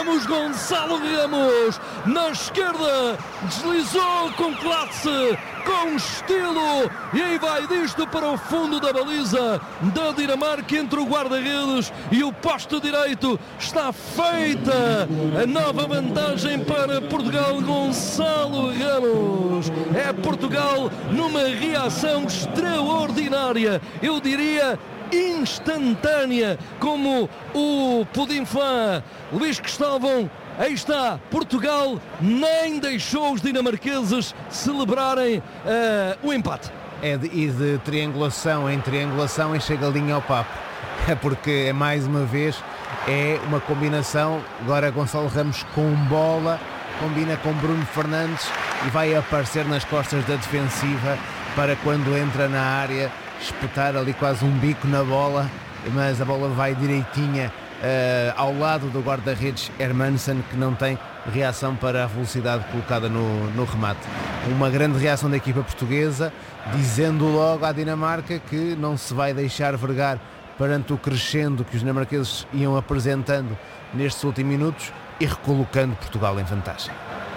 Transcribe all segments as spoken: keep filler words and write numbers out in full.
Ramos, Gonçalo Ramos, na esquerda, deslizou com classe, com estilo, e aí vai disto para o fundo da baliza da Dinamarca, entre o guarda-redes e o poste direito. Está feita a nova vantagem para Portugal. Gonçalo Ramos, é Portugal numa reação extraordinária, eu diria instantânea, como o pudim fã Luís Cristóvão. Aí está, Portugal nem deixou os dinamarqueses celebrarem uh, o empate. É de, e de triangulação em triangulação e chega a linha ao papo. É porque, é mais uma vez, é uma combinação. Agora Gonçalo Ramos com bola, combina com Bruno Fernandes e vai aparecer nas costas da defensiva para, quando entra na área, espetar ali quase um bico na bola, mas a bola vai direitinha Uh, ao lado do guarda-redes Hermansen, que não tem reação para a velocidade colocada no, no remate. Uma grande reação da equipa portuguesa, dizendo logo à Dinamarca que não se vai deixar vergar perante o crescendo que os dinamarqueses iam apresentando nestes últimos minutos e recolocando Portugal em vantagem.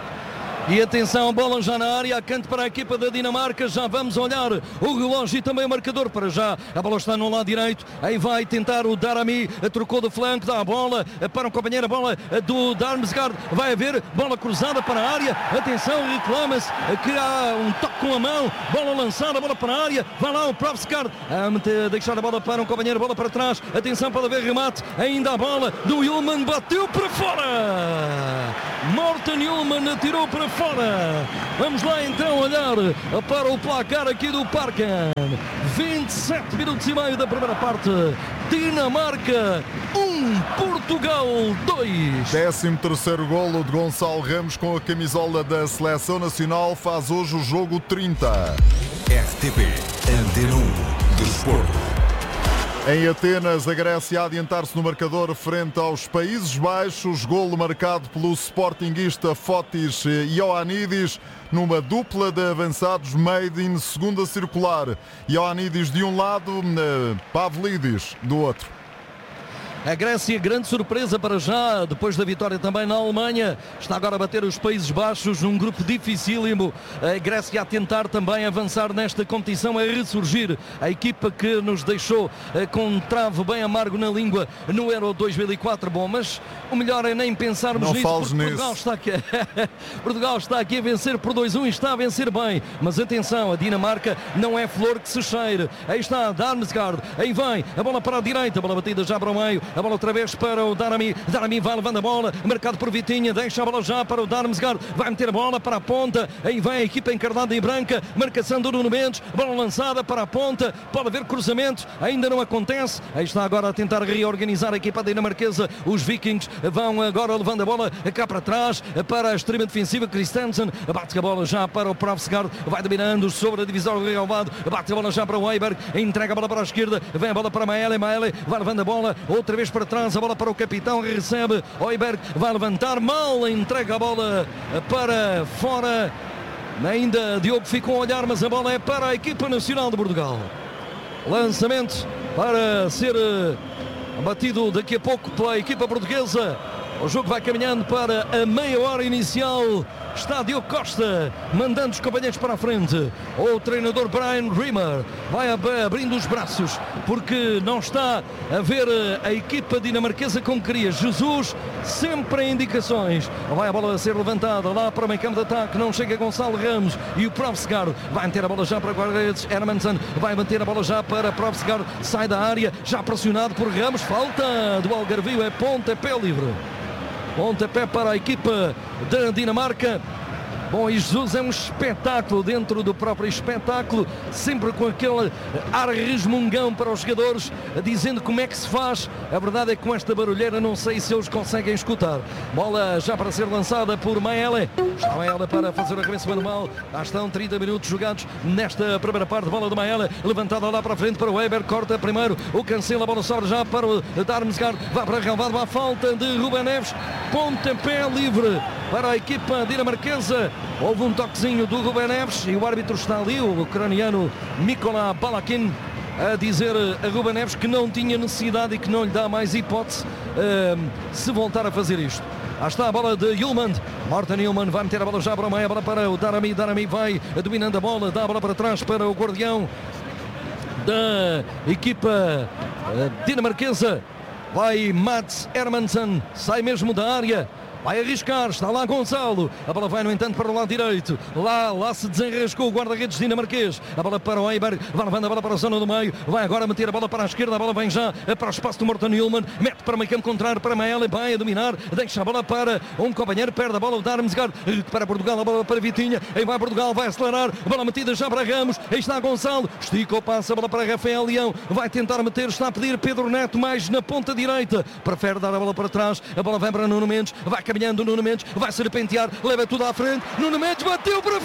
E atenção, bola já na área, a canto para a equipa da Dinamarca. Já vamos olhar o relógio e também o marcador para já. A bola está no lado direito, aí vai tentar o Daramy, trocou de flanco, dá a bola para um companheiro, a bola do Damsgaard, vai haver bola cruzada para a área. Atenção, reclama-se que há um toque com a mão, bola lançada, bola para a área, vai lá o Provsgaard a deixar a bola para um companheiro, bola para trás. Atenção, pode haver remate, ainda a bola do Ullmann, bateu para fora. Morten Ullmann atirou para fora. Vamos lá então olhar para o placar aqui do Parken. vinte e sete minutos e meio da primeira parte. Dinamarca um, Portugal dois. décimo terceiro golo de Gonçalo Ramos com a camisola da Seleção Nacional, faz hoje o jogo trinta. R T P Antena um Desporto. Em Atenas, a Grécia a adiantar-se no marcador frente aos Países Baixos. Golo marcado pelo sportinguista Fotis Ioannidis, numa dupla de avançados made in segunda circular. Ioannidis de um lado, Pavlidis do outro. A Grécia, grande surpresa para já, depois da vitória também na Alemanha, está agora a bater os Países Baixos num grupo dificílimo. A Grécia a tentar também avançar nesta competição, a ressurgir. A equipa que nos deixou com um travo bem amargo na língua no Euro dois mil e quatro. Bom, mas o melhor é nem pensarmos Não nisso, porque nisso. Portugal está aqui Portugal está aqui a vencer por dois a um e está a vencer bem. Mas atenção, a Dinamarca não é flor que se cheire. Aí está Damsgaard, aí vem a bola para a direita, a bola batida já para o meio. A bola outra vez para o Daramy. Daramy vai levando a bola, marcado por Vitinha, deixa a bola já para o Damsgaard, vai meter a bola para a ponta, aí vem a equipa encarnada em branca, marcação do Nuno Mendes, bola lançada para a ponta, pode haver cruzamento, ainda não acontece. Aí está agora a tentar reorganizar a equipa dinamarquesa. Os Vikings vão agora levando a bola cá para trás, para a extrema defensiva. Christensen bate a bola já para o Provsgaard, vai dominando sobre a divisão do relvado, bate a bola já para o Weiberg, entrega a bola para a esquerda, vem a bola para Maele, Maele vai levando a bola outra vez para trás, a bola para o capitão, recebe Højbjerg, vai levantar mal, entrega a bola para fora. Ainda Diogo ficou a olhar, mas a bola é para a equipa nacional de Portugal. Lançamento para ser batido daqui a pouco pela equipa portuguesa. O jogo vai caminhando para a meia hora inicial. Está Diogo Costa mandando os companheiros para a frente. O treinador Brian Rimmer vai abrindo os braços, porque não está a ver a equipa dinamarquesa como queria. Jesus sempre em indicações. Vai a bola a ser levantada lá para o meio campo de ataque. Não chega Gonçalo Ramos e o Provsgaard vai meter a bola já para o guarda-redes Hermansen. Vai manter a bola já para Provsgaard. Sai da área, já pressionado por Ramos. Falta do Algarvio, é pontapé livre. Pontapé para a equipa da Dinamarca. Bom, e Jesus é um espetáculo dentro do próprio espetáculo, sempre com aquele ar resmungão para os jogadores, dizendo como é que se faz. A verdade é que com esta barulheira não sei se eles conseguem escutar. Bola já para ser lançada por Maele. Está Maele para fazer o arremesso manual. Já estão trinta minutos jogados nesta primeira parte. Bola do Maele, levantada lá para a frente para o Weber, corta primeiro o cancela, a bola sobra já para o Damsgaard, vai para a relvado, a falta de Ruben Neves. Pontapé livre para a equipa dinamarquesa. Houve um toquezinho do Ruben Neves e o árbitro está ali, o ucraniano Mikola Balakin. a dizer a Ruben Neves que não tinha necessidade e que não lhe dá mais hipótese uh, se voltar a fazer isto. Lá está a bola de Yulman. Morten Yulman vai meter a bola já para o meio. A bola para o Darami. Darami vai dominando a bola. Dá a bola para trás para o guardião da equipa uh, dinamarquesa. Vai Mats Hermansen. Sai mesmo da área. Vai arriscar, está lá Gonçalo. A bola vai, no entanto, para o lado direito. Lá, lá se desenrascou o guarda-redes dinamarquês. A bola para o Eiberg, vai levando a bola para a zona do meio. Vai agora meter a bola para a esquerda. A bola vem já para o espaço do Morten Yulman. Mete para o meio campo contrário, para Maele. Vai a dominar, deixa a bola para um companheiro. Perde a bola, o Darmsgaard. Para Portugal, a bola para Vitinha. Aí vai Portugal, vai acelerar. A bola metida já para Ramos. Aí está Gonçalo. Estica o passe, a bola para Rafael Leão. Vai tentar meter, está a pedir Pedro Neto mais na ponta direita. Prefere dar a bola para trás. A bola vem para Nuno Mendes. Vai caminhando Nuno Mendes, vai serpentear, leva tudo à frente. Nuno Mendes bateu para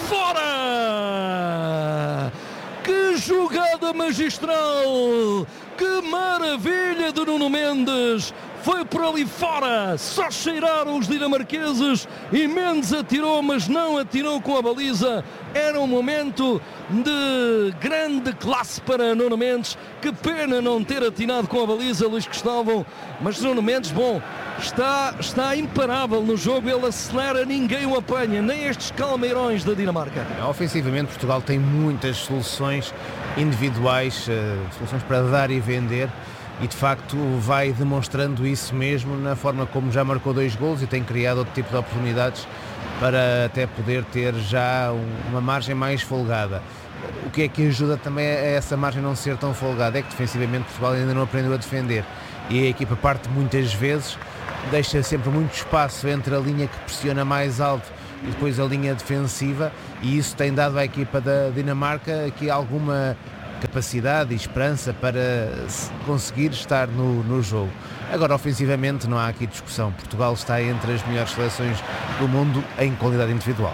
fora. Que jogada magistral! Que maravilha de Nuno Mendes! Foi por ali fora, só cheiraram os dinamarqueses e Mendes atirou, mas não atirou com a baliza. Era um momento de grande classe para Nuno Mendes. Que pena não ter atinado com a baliza, Luís Cristóvão. Mas Nuno Mendes, bom, está, está imparável no jogo. Ele acelera, ninguém o apanha, nem estes calmeirões da Dinamarca. Ofensivamente, Portugal tem muitas soluções individuais, soluções para dar e vender. E de facto vai demonstrando isso mesmo na forma como já marcou dois golos e tem criado outro tipo de oportunidades para até poder ter já uma margem mais folgada. O que é que ajuda também a essa margem não ser tão folgada é que defensivamente Portugal ainda não aprendeu a defender e a equipa parte muitas vezes, deixa sempre muito espaço entre a linha que pressiona mais alto e depois a linha defensiva, e isso tem dado à equipa da Dinamarca aqui alguma capacidade e esperança para conseguir estar no, no jogo. Agora, ofensivamente, não há aqui discussão. Portugal está entre as melhores seleções do mundo em qualidade individual.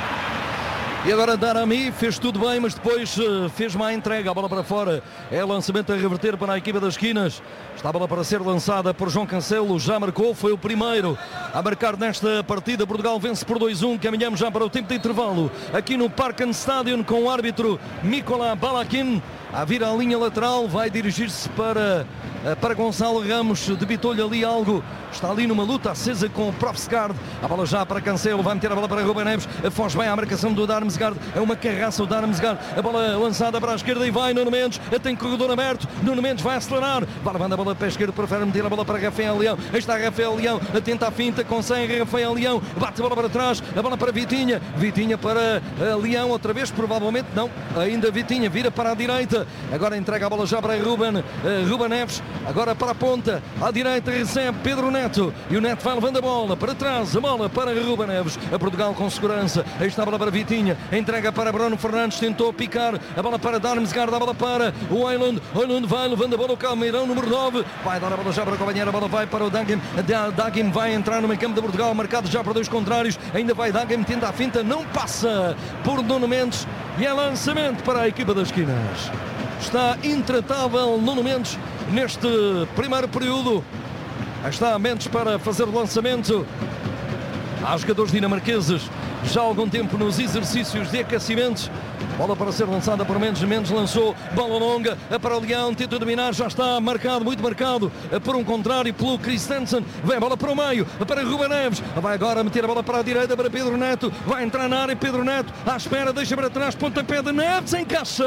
E agora Darami fez tudo bem, mas depois uh, fez má entrega, a bola para fora. É lançamento a reverter para a equipa das esquinas. Está a bola para ser lançada por João Cancelo, já marcou, foi o primeiro a marcar nesta partida. Portugal vence por dois a um, caminhamos já para o tempo de intervalo aqui no Parken Stadium com o árbitro Mikola Balakin. A vir à linha lateral, vai dirigir-se para, para Gonçalo Ramos, debitou-lhe ali algo, está ali numa luta acesa com o Profsgaard. A bola já para Cancelo, vai meter a bola para Ruben Neves, foge bem à marcação do Darmsgaard, é uma carraça o Darmsgaard, a bola lançada para a esquerda e vai Nuno Mendes, tem corredor aberto, Nuno Mendes vai acelerar, vai levando a bola para a esquerda, prefere meter a bola para Rafael Leão, aí está Rafael Leão, tenta a finta, consegue Rafael Leão, bate a bola para trás, a bola para Vitinha, Vitinha para uh, Leão outra vez, provavelmente não, ainda Vitinha, vira para a direita. Agora entrega a bola já para Ruben, uh, Ruben Neves, agora para a ponta, à direita recebe Pedro Neto, e o Neto vai levando a bola para trás, a bola para Ruben Neves, a Portugal com segurança, aí está a bola para Vitinha, entrega para Bruno Fernandes, tentou picar, a bola para Darmsgaard, a bola para o Oilund, Oilund vai levando a bola, o Calmeirão número nove, vai dar a bola já para o companheiro, a bola vai para o Dagim, Dagim vai entrar no meio campo de Portugal, marcado já para dois contrários, ainda vai Dagim, tenta a finta, não passa por Nuno Mendes, e é lançamento para a equipa das esquinas. Está intratável Nuno Mendes neste primeiro período. Aí está Mendes para fazer o lançamento. Há jogadores dinamarqueses já há algum tempo nos exercícios de aquecimento. Bola para ser lançada por Mendes. Mendes lançou, bola longa para o Leão, tenta dominar, já está marcado, muito marcado por um contrário pelo Christensen. Vem a bola para o meio, para Ruben Neves. Vai agora meter a bola para a direita para Pedro Neto. Vai entrar na área Pedro Neto, à espera, deixa para trás, pontapé de Neves, encaixa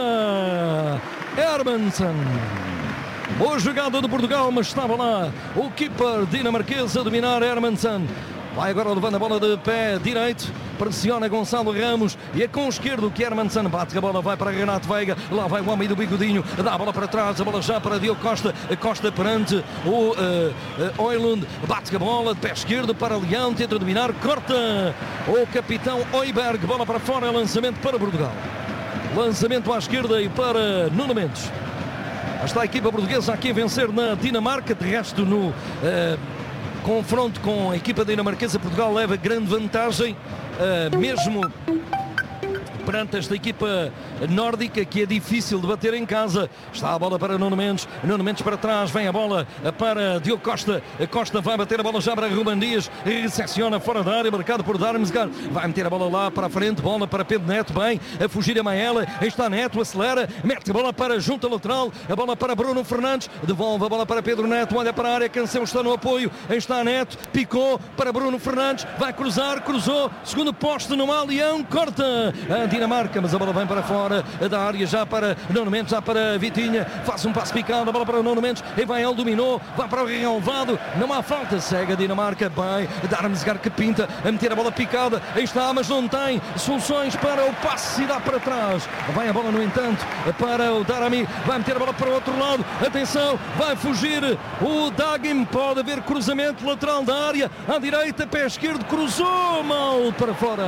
Hermansen. Boa jogada de Portugal, mas estava lá o keeper dinamarquês a dominar Hermansen. Vai agora levando a bola de pé direito, pressiona Gonçalo Ramos e é com o esquerdo que Hermansen bate a bola, vai para Renato Veiga, lá vai o homem do bigodinho, dá a bola para trás, a bola já para Diogo Costa, Costa perante o uh, uh, Oilund, bate a bola de pé esquerdo para Leão, tenta dominar, corta o capitão Oiberg, bola para fora, lançamento para Portugal. Lançamento à esquerda e para Nuno Mendes. Está a equipa portuguesa aqui a vencer na Dinamarca, de resto no... Uh, confronto com a equipa dinamarquesa, Portugal leva grande vantagem, uh, mesmo perante esta equipa nórdica que é difícil de bater em casa. Está a bola para Nuno Mendes, Nuno Mendes para trás, vem a bola para Diogo Costa, Costa vai bater a bola já para Ruben Dias, recepciona fora da área, marcado por Darmsgaard, vai meter a bola lá para a frente, bola para Pedro Neto, bem, a fugir a Maela, aí está Neto, acelera, mete a bola para a junta lateral, a bola para Bruno Fernandes, devolve a bola para Pedro Neto, olha para a área, Cancelo está no apoio, aí está Neto, picou para Bruno Fernandes, vai cruzar, cruzou, segundo poste no mal, Leão, corta a Dinamarca, mas a bola vem para fora da área, já para Nuno Mendes, já para Vitinha, faz um passo picado, a bola para o Nuno Mendes, aí vai ele, dominou, vai para o relevado, não há falta, segue a Dinamarca, bem, Darmsgaard que pinta, a meter a bola picada, aí está, mas não tem soluções para o passe e dá para trás, vai a bola no entanto para o Darami, vai meter a bola para o outro lado, atenção, vai fugir o Dagim, pode haver cruzamento lateral da área, à direita, pé esquerdo, cruzou mal para fora,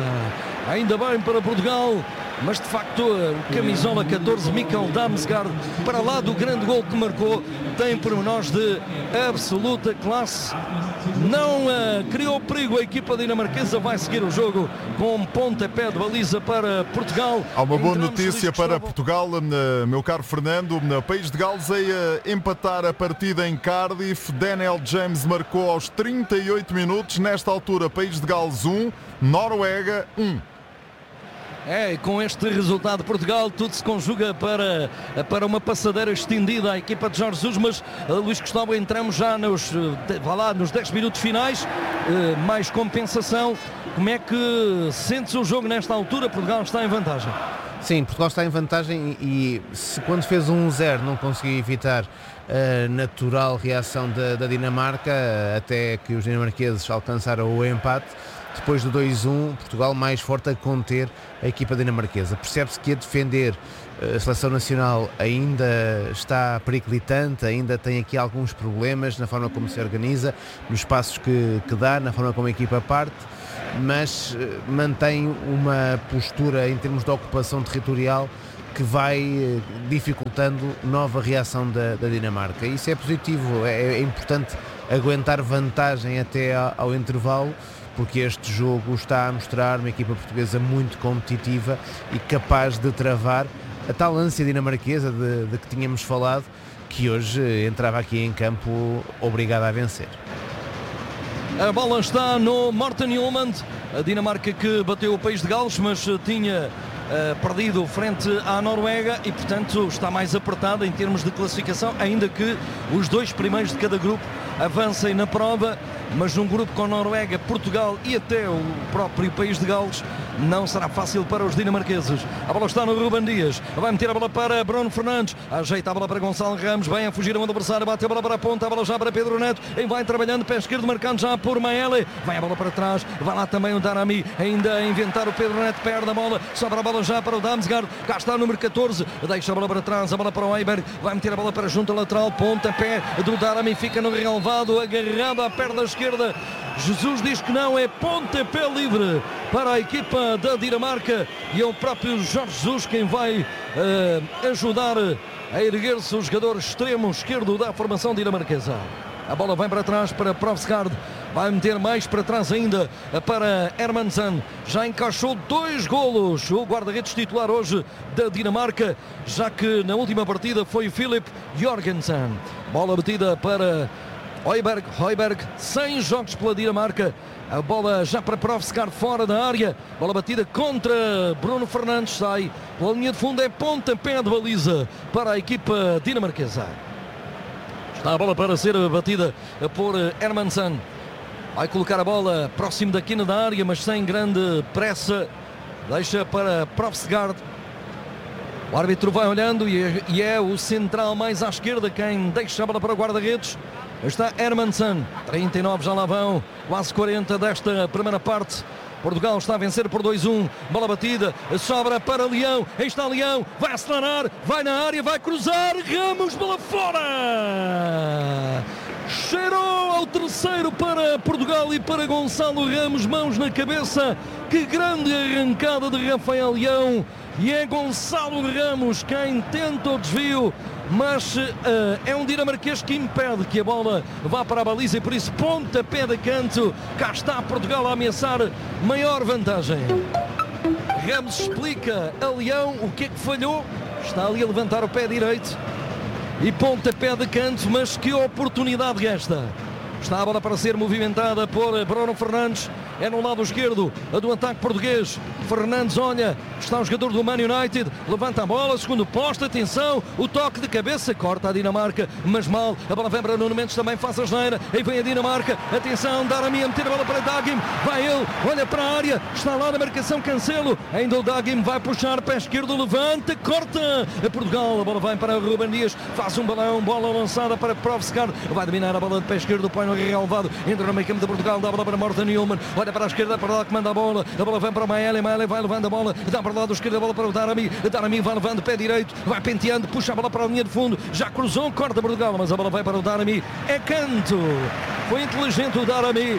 ainda bem para Portugal. Mas de facto o camisola catorze, Mikael Damsgaard, para lá do grande gol que marcou, tem pormenores de absoluta classe. Não uh, criou perigo a equipa dinamarquesa, vai seguir o jogo com um pontapé de baliza para Portugal. Há uma boa Entramos notícia para Portugal, meu caro Fernando. O país de Gales a empatar a partida em Cardiff. Daniel James marcou aos trinta e oito minutos. Nesta altura, país de Gales um, Noruega um. É, e com este resultado de Portugal tudo se conjuga para, para uma passadeira estendida à equipa de Jorge Jesus, mas uh, Luís Gustavo, entramos já nos, uh, vá lá, nos dez minutos finais, uh, mais compensação. Como é que sentes o jogo nesta altura? Portugal está em vantagem. Sim, Portugal está em vantagem e se quando fez um zero não conseguiu evitar a natural reação da, da Dinamarca, até que os dinamarqueses alcançaram o empate. Depois do dois um, Portugal mais forte a conter a equipa dinamarquesa. Percebe-se que a defender a seleção nacional ainda está periclitante, ainda tem aqui alguns problemas na forma como se organiza, nos passos que, que dá, na forma como a equipa parte, mas mantém uma postura em termos de ocupação territorial que vai dificultando nova reação da, da Dinamarca. Isso é positivo, é, é importante aguentar vantagem até ao, ao intervalo, porque este jogo está a mostrar uma equipa portuguesa muito competitiva e capaz de travar a tal ânsia dinamarquesa de, de que tínhamos falado, que hoje entrava aqui em campo obrigada a vencer. A bola está no Morten Hjulmand, a Dinamarca que bateu o país de Gales, mas tinha uh, perdido frente à Noruega e, portanto, está mais apertada em termos de classificação, ainda que os dois primeiros de cada grupo avancem na prova, mas num grupo com Noruega, Portugal e até o próprio país de Gales não será fácil para os dinamarqueses. A bola está no Ruben Dias, vai meter a bola para Bruno Fernandes, ajeita a bola para Gonçalo Ramos, vem a fugir a um adversário, bate a bola para a ponta, a bola já para Pedro Neto, e vai trabalhando, pé esquerdo marcando já por Maele, vai a bola para trás, vai lá também o Darami, ainda a inventar o Pedro Neto, perde a bola, sobra a bola já para o Damsgaard, cá está o número catorze, deixa a bola para trás, a bola para o Eiberg, vai meter a bola para a junta lateral, ponta pé do Darami, fica no relevado, agarrado à perna esquerda. Jesus diz que não, é pontapé livre para a equipa da Dinamarca e é o próprio Jorge Jesus quem vai uh, ajudar a erguer-se o jogador extremo esquerdo da formação dinamarquesa. A bola vem para trás para Provsgaard, vai meter mais para trás ainda para Hermansen, já encaixou dois golos o guarda-redes titular hoje da Dinamarca, já que na última partida foi Philip Jorgensen. Bola batida para Højbjerg, Højbjerg, cem jogos pela Dinamarca, a bola já para Provsgaard fora da área, bola batida contra Bruno Fernandes, sai pela linha de fundo, é pontapé de baliza para a equipa dinamarquesa. Está a bola para ser batida por Hermansen, vai colocar a bola próximo da quina da área, mas sem grande pressa, deixa para Provsgaard. O árbitro vai olhando e é o central mais à esquerda quem deixa a bola para o guarda-redes. Está Hermansen, trinta e nove já lá vão, quase quarenta desta primeira parte. Portugal está a vencer por dois um, bola batida, sobra para Leão, aí está Leão, vai acelerar, vai na área, vai cruzar, Ramos, bola fora! Cheirou ao terceiro para Portugal e para Gonçalo Ramos, mãos na cabeça, que grande arrancada de Rafael Leão, e é Gonçalo Ramos quem tenta o desvio, mas uh, é um dinamarquês que impede que a bola vá para a baliza e por isso pontapé de canto, cá está Portugal a ameaçar maior vantagem. Ramos explica a Leão o que é que falhou. Está ali a levantar o pé direito. E pontapé de canto, mas que oportunidade esta. Está a bola para ser movimentada por Bruno Fernandes. É no lado esquerdo do ataque português. Fernandes olha, está o jogador do Man United, levanta a bola, segundo posto, atenção, o toque de cabeça, corta a Dinamarca, mas mal, a bola vem para Nuno Mendes, também faz a asneira, aí vem a Dinamarca, atenção, Darami a meter a bola para Dagim, vai ele, olha para a área, está lá na marcação, Cancelo, ainda o Dagim vai puxar, pé esquerdo, levanta, corta, a Portugal, a bola vai para Ruben Dias, faz um balão, bola lançada para Provskar, vai dominar a bola de pé esquerdo, põe no relvado, entra no meio campo de Portugal, dá a bola para Morten Newman, olha para a esquerda, para lá que manda a bola, a bola vem para o Maele, Maele vai levando a bola, dá para o lado esquerdo, a bola para o Darami, Darami vai levando pé direito, vai penteando, puxa a bola para a linha de fundo, já cruzou, corta Portugal, mas a bola vai para o Darami, é canto, foi inteligente o Darami,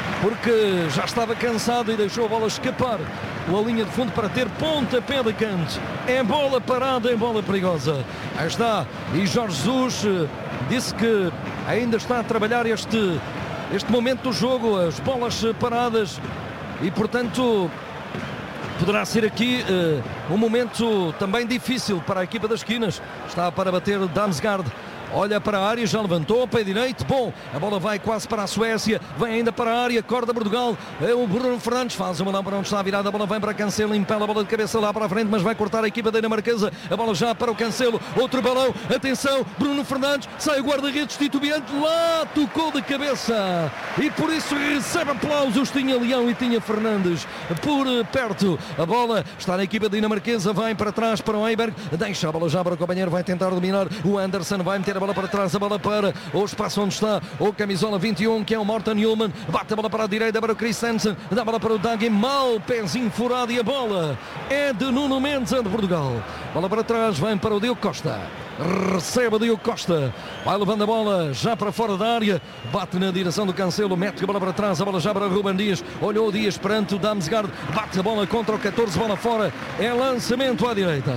porque já estava cansado e deixou a bola escapar pela linha de fundo para ter pontapé de canto, é bola parada, é bola perigosa, aí está, e Jorge Jesus disse que ainda está a trabalhar este este momento do jogo, as bolas paradas e portanto poderá ser aqui uh, um momento também difícil para a equipa das esquinas. Está para bater Damsgaard, olha para a área, já levantou, pé direito, bom, a bola vai quase para a Suécia, vem ainda para a área, corda Portugal, é o Bruno Fernandes, faz uma lá para onde está virada, a bola vem para Cancelo, impela a bola de cabeça lá para a frente, mas vai cortar a equipa dinamarquesa, a bola já para o Cancelo, outro balão, atenção, Bruno Fernandes, sai o guarda-redes titubeante, lá tocou de cabeça, e por isso recebe aplausos, tinha Leão e tinha Fernandes, por perto, a bola está na equipa dinamarquesa, vai para trás para o Eiberg, deixa a bola já para o companheiro, vai tentar dominar, o Anderson vai meter a bola para trás, a bola para o espaço onde está o camisola vinte e um, que é o Morten Newman, bate a bola para a direita para o Christensen, dá a bola para o Dagim, mal, pezinho furado, e a bola é de Nuno Mendes, de Portugal, bola para trás, vem para o Diogo Costa, recebe o Diogo Costa, vai levando a bola já para fora da área, bate na direção do Cancelo, mete a bola para trás, a bola já para Ruben Dias, olhou o Dias perante o Damsgaard, bate a bola contra o catorze, bola fora, é lançamento à direita.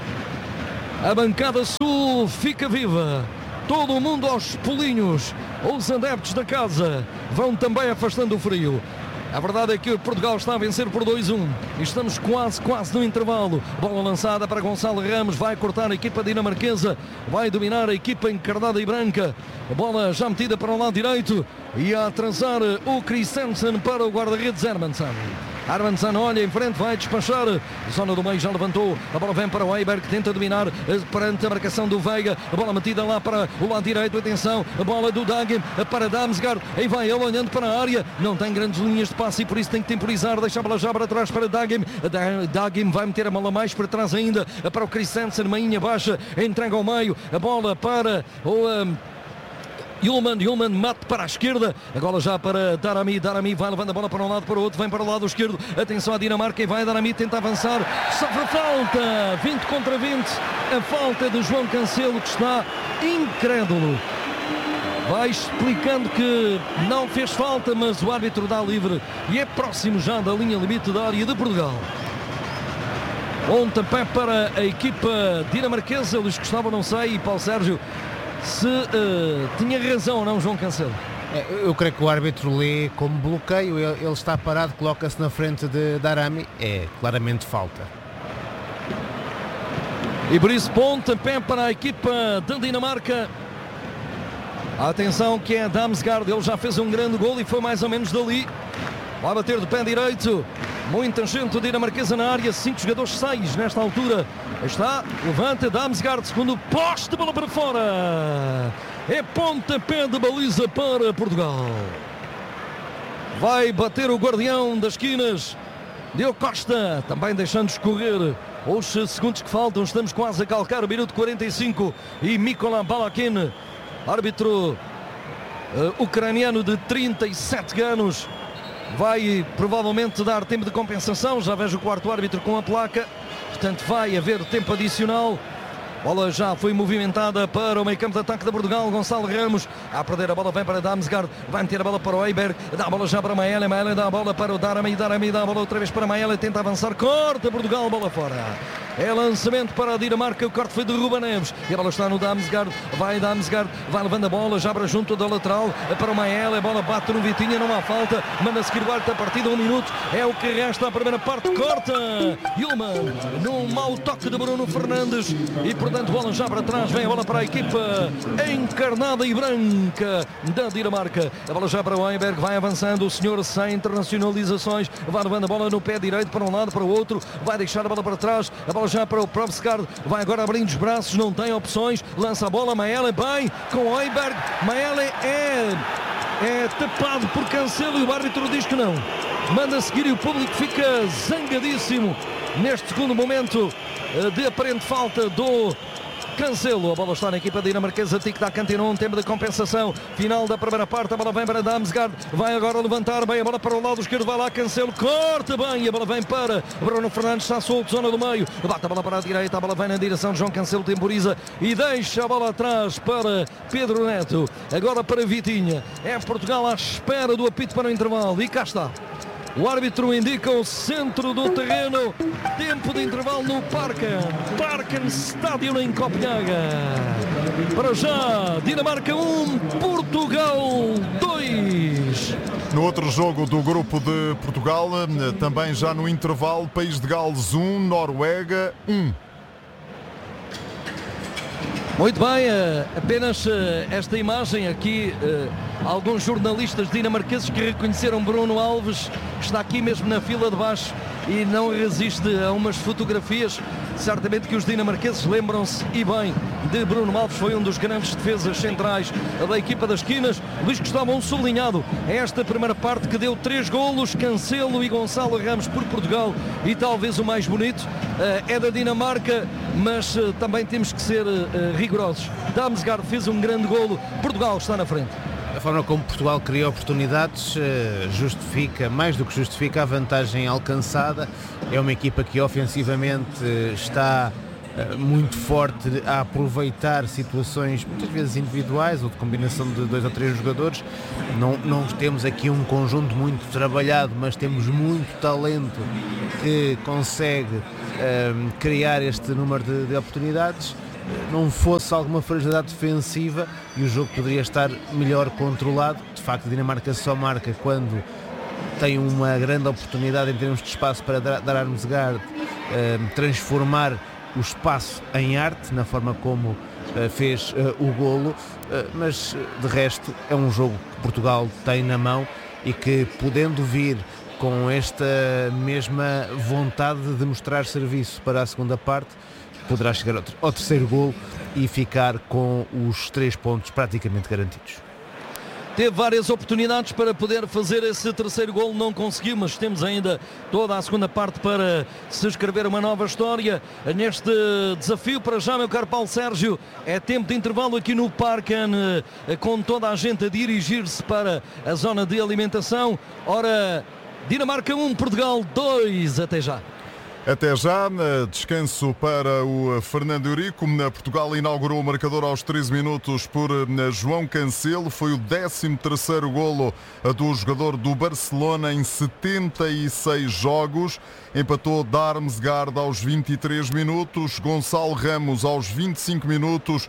A bancada sul fica viva, todo o mundo aos pulinhos, os adeptos da casa vão também afastando o frio. A verdade é que Portugal está a vencer por dois a um. Estamos quase, quase no intervalo. Bola lançada para Gonçalo Ramos, vai cortar a equipa dinamarquesa, vai dominar a equipa encarnada e branca. A bola já metida para o lado direito e a atrasar o Christensen para o guarda-redes Hermansson. Hermansson olha em frente, vai despachar, zona do meio já levantou, a bola vem para o Eiberg, tenta dominar perante a marcação do Veiga, a bola metida lá para o lado direito, atenção, a bola do Dagim para Damsgaard, aí vai ele olhando para a área, não tem grandes linhas de passe e por isso tem que temporizar, deixa a bola já para trás para Dagim, Dagim vai meter a bola mais para trás ainda, para o Christensen, mainha baixa, entrega ao meio, a bola para o... Um, Yulman, Yulman mate para a esquerda, agora já para Darami, Darami vai levando a bola para um lado para o outro, vem para o lado esquerdo, atenção à Dinamarca e vai Darami, tenta avançar, sofre falta, vinte contra vinte, a falta de João Cancelo que está incrédulo, vai explicando que não fez falta, mas o árbitro dá livre e é próximo já da linha limite da área de Portugal. Pontapé para a equipa dinamarquesa, Luís Gustavo, não sei, e Paulo Sérgio, se uh, tinha razão ou não João Cancelo. É, eu creio que o árbitro lê como bloqueio, ele, ele está parado, coloca-se na frente de Darami, é claramente falta. E por isso pontapé para a equipa da Dinamarca. Atenção que é Damsgaard, ele já fez um grande gol e foi mais ou menos dali. Vai bater de pé direito, muita gente dinamarquesa na área, cinco jogadores, seis nesta altura. Está, levanta Damsgaard, segundo poste, bola para fora. É pontapé de baliza para Portugal. Vai bater o guardião das esquinas, Diogo Costa, também deixando escorrer os segundos que faltam. Estamos quase a calcar o minuto quarenta e cinco e Mikola Balakin, árbitro uh, ucraniano de trinta e sete anos, vai provavelmente dar tempo de compensação. Já vejo o quarto árbitro com a placa, portanto vai haver tempo adicional. Bola já foi movimentada para o meio campo de ataque de Portugal. Gonçalo Ramos a perder a bola, vem para Damsgaard, vai meter a bola para o Eiberg, dá a bola já para Maele, Maele dá a bola para o Darami, Darami dá a bola outra vez para Maele, tenta avançar, corta Portugal, bola fora. É lançamento para a Dinamarca. O corte foi de Ruben Neves. E a bola está no Damsgaard. Vai Damsgaard. Vai levando a bola. Já para junto da lateral. Para o Mael. A bola bate no Vitinha. Não há falta. Manda seguir o árbitro a partida. Um minuto. É o que resta. A primeira parte. Corta. Yulman. Num mau toque de Bruno Fernandes. E portanto, bola já para trás. Vem a bola para a equipa encarnada e branca da Dinamarca. A bola já para o Heiberg. Vai avançando. O senhor sem internacionalizações. Vai levando a bola no pé direito para um lado, para o outro. Vai deixar a bola para trás. A bola já para o Provsgaard. Vai agora abrindo os braços. Não tem opções. Lança a bola. Maele bem com o Heiberg. Maele é, é tapado por Cancelo e o árbitro diz que não. Manda seguir e o público fica zangadíssimo neste segundo momento de aparente falta do Cancelo. A bola está na equipa dinamarquesa. Tic-tac, continuou um tempo de compensação. Final da primeira parte. A bola vem para Damsgaard. Vai agora levantar bem a bola para o lado esquerdo. Vai lá Cancelo. Corta bem. A bola vem para Bruno Fernandes. Está solto. Zona do meio. Bate a bola para a direita. A bola vem na direção de João Cancelo. Temporiza e deixa a bola atrás para Pedro Neto. Agora para Vitinha. É Portugal à espera do apito para o intervalo. E cá está. O árbitro indica o centro do terreno. Tempo de intervalo no Parken. Parken Stadium em Copenhaga. Para já, Dinamarca um, Portugal dois. No outro jogo do grupo de Portugal, também já no intervalo, País de Gales um, Noruega um. Muito bem, apenas esta imagem aqui, alguns jornalistas dinamarqueses que reconheceram Bruno Alves, que está aqui mesmo na fila de baixo e não resiste a umas fotografias. Certamente que os dinamarqueses lembram-se e bem de Bruno Alves, foi um dos grandes defesas centrais da equipa das esquinas. Luís Gustavo, um sublinhado a esta primeira parte que deu três golos, Cancelo e Gonçalo Ramos por Portugal, e talvez o mais bonito é da Dinamarca, mas também temos que ser rigorosos. Damsgaard fez um grande golo, Portugal está na frente. A forma como Portugal cria oportunidades justifica, mais do que justifica, a vantagem alcançada. É uma equipa que ofensivamente está muito forte a aproveitar situações muitas vezes individuais ou de combinação de dois ou três jogadores. Não, não temos aqui um conjunto muito trabalhado, mas temos muito talento que consegue um, criar este número de, de oportunidades. Não fosse alguma fragilidade defensiva e o jogo poderia estar melhor controlado. De facto, a Dinamarca só marca quando tem uma grande oportunidade em termos de espaço para dar a Damsgaard eh, transformar o espaço em arte, na forma como eh, fez eh, o golo, eh, mas de resto é um jogo que Portugal tem na mão e que, podendo vir com esta mesma vontade de mostrar serviço para a segunda parte, poderá chegar ao, ao terceiro golo e ficar com os três pontos praticamente garantidos. Teve várias oportunidades para poder fazer esse terceiro golo, não conseguiu, mas temos ainda toda a segunda parte para se escrever uma nova história neste desafio. Para já, meu caro Paulo Sérgio, é tempo de intervalo aqui no Parken, com toda a gente a dirigir-se para a zona de alimentação. Ora, Dinamarca um, Portugal dois, até já. Até já, descanso para o Fernando Eurico. Portugal inaugurou o marcador aos treze minutos por João Cancelo. Foi o décimo terceiro golo do jogador do Barcelona em setenta e seis jogos. Empatou Damsgaard aos vinte e três minutos. Gonçalo Ramos aos vinte e cinco minutos.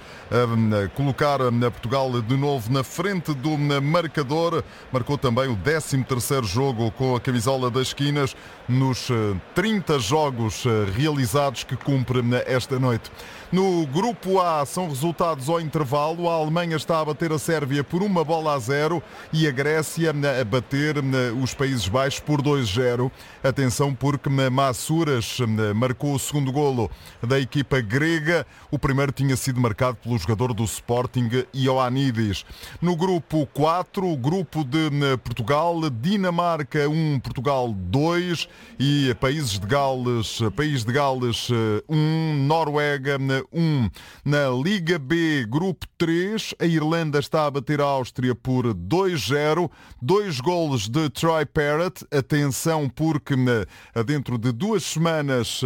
A colocar Portugal de novo na frente do marcador. Marcou também o décimo terceiro jogo com a camisola das esquinas nos trinta jogos jogos realizados que cumpre esta noite. No grupo A são resultados ao intervalo. A Alemanha está a bater a Sérvia por uma bola a zero e a Grécia a bater os Países Baixos por dois a zero. Atenção, porque Massouras marcou o segundo golo da equipa grega. O primeiro tinha sido marcado pelo jogador do Sporting, Ioannidis. No grupo quatro, o grupo de Portugal, Dinamarca um, Portugal dois e Países de Gales, País de Gales um, Noruega um. Na Liga B, grupo três, a Irlanda está a bater a Áustria por dois a zero. Dois golos de Troy Parrott. Atenção, porque dentro de duas semanas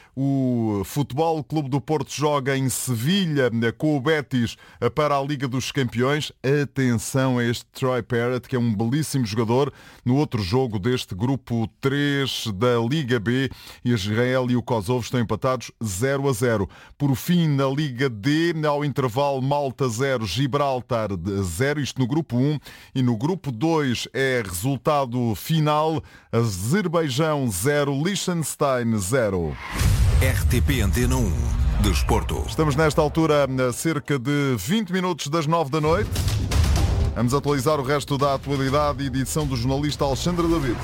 o Futebol Clube do Porto joga em Sevilha com o Betis para a Liga dos Campeões. Atenção a este Troy Parrott, que é um belíssimo jogador. No outro jogo deste grupo três da Liga B, Israel e o Kosovo estão empatados zero a zero. Por fim, na Liga D, ao intervalo, Malta zero, Gibraltar zero, isto no grupo um. E no grupo dois é resultado final, Azerbaijão zero, Liechtenstein zero. R T P Antena um, Desporto. Estamos nesta altura a cerca de vinte minutos das nove da noite. Vamos atualizar o resto da atualidade e edição do jornalista Alexandre David.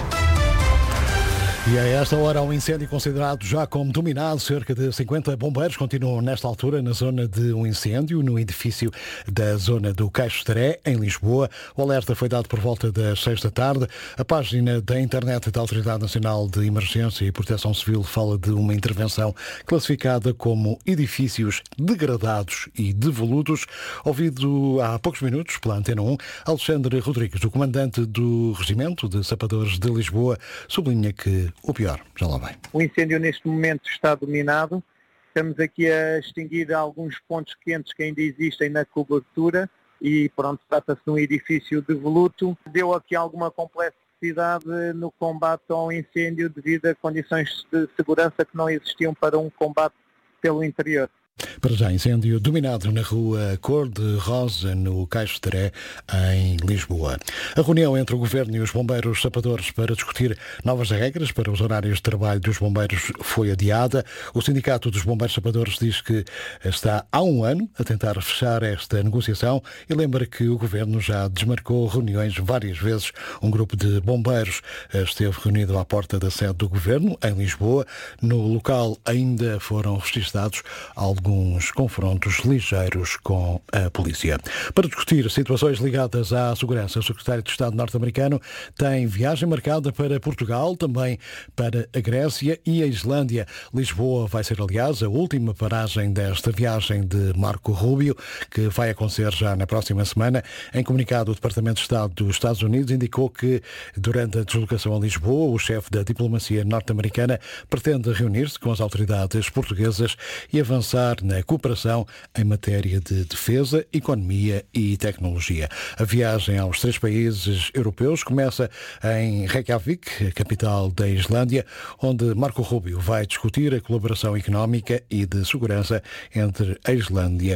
E a esta hora, um incêndio considerado já como dominado. Cerca de cinquenta bombeiros continuam nesta altura na zona de um incêndio no edifício da zona do Caixo Teré, em Lisboa. O alerta foi dado por volta das seis da tarde. A página da internet da Autoridade Nacional de Emergência e Proteção Civil fala de uma intervenção classificada como edifícios degradados e devolutos. Ouvido há poucos minutos pela Antena um, Alexandre Rodrigues, o comandante do Regimento de Sapadores de Lisboa, sublinha que o pior já lá vem. O incêndio neste momento está dominado. Estamos aqui a extinguir alguns pontos quentes que ainda existem na cobertura e pronto, trata-se de um edifício devoluto. Deu aqui alguma complexidade no combate ao incêndio devido a condições de segurança que não existiam para um combate pelo interior. Para já, incêndio dominado na rua Cor de Rosa, no Caixo Teré, em Lisboa. A reunião entre o Governo e os bombeiros sapadores para discutir novas regras para os horários de trabalho dos bombeiros foi adiada. O Sindicato dos Bombeiros Sapadores diz que está há um ano a tentar fechar esta negociação e lembra que o Governo já desmarcou reuniões várias vezes. Um grupo de bombeiros esteve reunido à porta da sede do Governo, em Lisboa. No local ainda foram registados alguns alguns confrontos ligeiros com a polícia. Para discutir situações ligadas à segurança, o secretário de Estado norte-americano tem viagem marcada para Portugal, também para a Grécia e a Islândia. Lisboa vai ser, aliás, a última paragem desta viagem de Marco Rubio, que vai acontecer já na próxima semana. Em comunicado, o Departamento de Estado dos Estados Unidos indicou que, durante a deslocação a Lisboa, o chefe da diplomacia norte-americana pretende reunir-se com as autoridades portuguesas e avançar na cooperação em matéria de defesa, economia e tecnologia. A viagem aos três países europeus começa em Reykjavik, a capital da Islândia, onde Marco Rubio vai discutir a colaboração económica e de segurança entre a Islândia